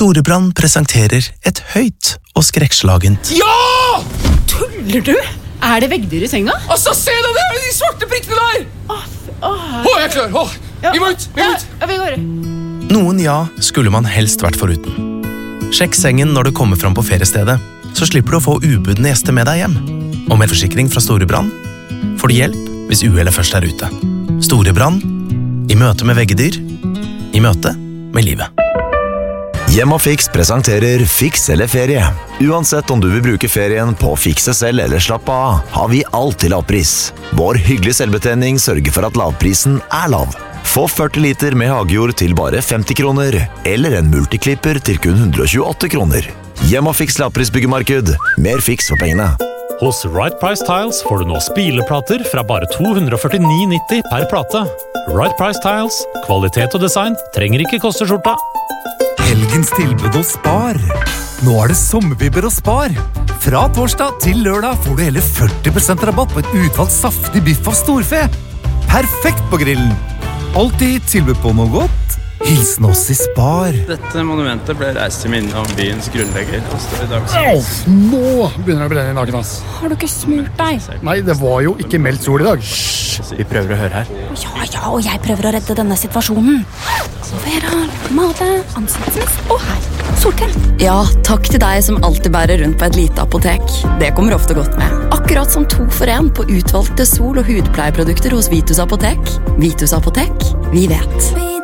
Storebrand presenterer et høyt og skrekkslagent. Ja! Tuller du? Er det veggdyr i senga? Altså, se deg der, de svarte prikkene der! Jeg er klar, vi må ut, vi går. Noen ja skulle man helst vært foruten. Sjekk sengen når du kommer fram på feriestedet, så slipper du å få ubudne gjester med deg hjem. Og med forsikring fra Storebrand får du hjelp hvis uhellet først er ute. Storebrand, i møte med veggedyr, i møte med livet. Hjem og Fiks presenterer Fiks eller ferie. Uansett om du vil bruke ferien på å fikse selv eller slappe av, har vi alt til lavpris. Vår hyggelige selvbetjening sørger for at lavprisen er lav. Få 40 liter med hagejord til bare 50 kroner, eller en multiklipper til kun 128 kroner. Hjem og Fiks lavprisbyggemarked. Mer fiks for pengene. Hos Right Price Tiles får du nå spileplater fra bare 249,90 per plate. Right Price Tiles. Kvalitet og design trenger ikke koste skjorta. Helgens tilbud hos Spar. Nå er det sommervibber hos Spar. Fra torsdag til lørdag får du hele 40% rabatt på et utvalgt saftig biff av storfe. Perfekt på grillen. Alltid tilbud på noe godt. Hilsen oss i Spar. Dette monumentet ble reist til minne om byens grunnlegger. Nå begynner det å brenne i naken, ass. Har du ikke smurt deg? Nei, det var jo ikke meldt sol i dag. Vi prøver å høre her. Ja, og jeg prøver å redde denne situasjonen. Vera, mate, ansiktsnes og her. Solkrem. Ja, takk til deg som alltid bærer rundt på et lite apotek. Det kommer ofte godt med. Akkurat som 2 for 1 på utvalgte sol- og hudpleieprodukter hos Vitus Apotek. Vitus Apotek, vi vet.